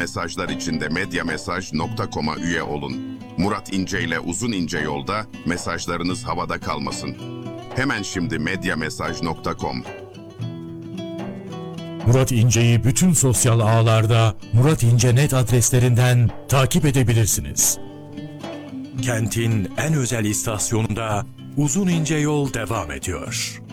mesajlar için de medyamesaj.com'a üye olun. Murat İnce ile Uzun İnce Yolda mesajlarınız havada kalmasın. Hemen şimdi medyamesaj.com. Murat İnce'yi bütün sosyal ağlarda Murat İnce.net adreslerinden takip edebilirsiniz. Kentin en özel istasyonunda Uzun İnce Yol devam ediyor.